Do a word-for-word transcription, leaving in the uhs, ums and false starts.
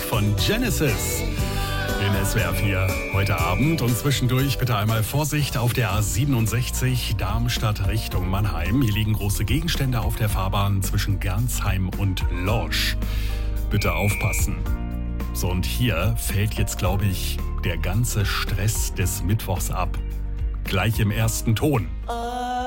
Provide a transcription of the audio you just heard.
von Genesis. In S W R vier heute Abend und zwischendurch bitte einmal Vorsicht auf der A siebenundsechzig Darmstadt Richtung Mannheim. Hier liegen große Gegenstände auf der Fahrbahn zwischen Gernsheim und Lorsch. Bitte aufpassen. So, und hier fällt jetzt, glaube ich, der ganze Stress des Mittwochs ab. Gleich im ersten Ton.